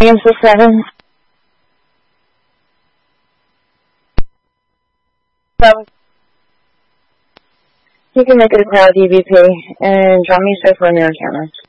Answer 7. You can make it a call DVP and draw me so for a mirror camera.